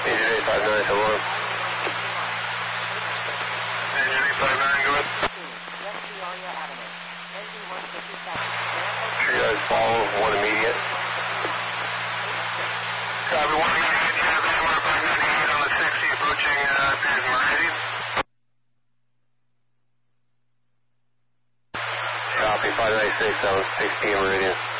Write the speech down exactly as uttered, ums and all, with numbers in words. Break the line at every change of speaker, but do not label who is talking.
Engine eight five nine, hello.
Engine eight five nine, go ahead.
Triage follow, one immediate.
Copy, one immediate, you have Landmark five ninety-eight on the sixty approaching uh, Piers Meridian.
Copy, five ninety-six on sixteen Meridian.